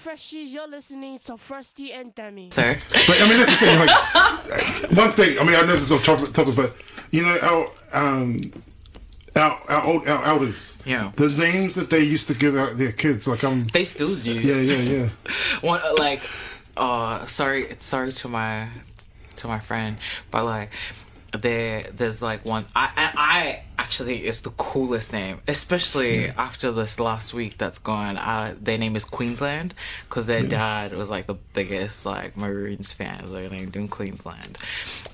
Freshies, you're listening to Frosty and Demi. Sorry. But I mean, that's the thing. Like, one thing. I mean, I know this is off topic, but you know, our elders. Yeah. The names that they used to give out their kids, like They still do. Yeah. One like, sorry to my friend, but like. There's like one I actually it's the coolest name, especially after this last week that's gone. Their name is Queensland because their dad was like the biggest like Maroons fan, so they named him Queensland.